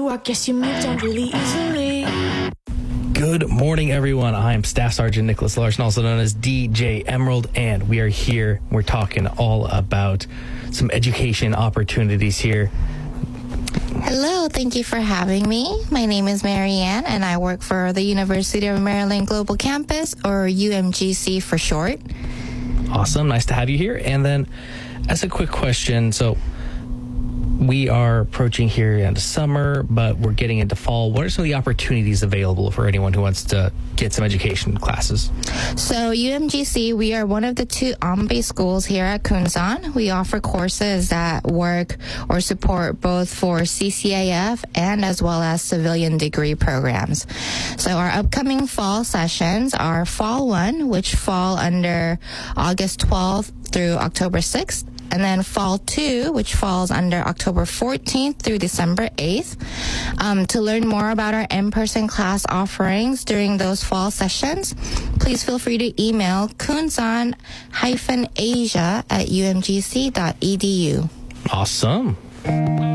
you. I guess you moved on really easily. Good morning, everyone. I am Staff Sergeant Nicholas Larson, also known as DJ Emerald, and we are here. We're talking all about some education opportunities here. Hello, thank you for having me. My name is Marianne, and I work for the University of Maryland Global Campus, or UMGC for short. Awesome. Nice to have you here. And then, as a quick question, so we are approaching here into summer, but we're getting into fall. What are some of the opportunities available for anyone who wants to get some education classes? So UMGC, we are one of the two ARM-based schools here at Kunsan. We offer courses that work or support both for CCAF and as well as civilian degree programs. So our upcoming fall sessions are Fall 1, which fall under August 12th through October 6th. And then Fall 2, which falls under October 14th through December 8th. To learn more about our in-person class offerings during those fall sessions, please feel free to email kunsan-asia@umgc.edu. Awesome.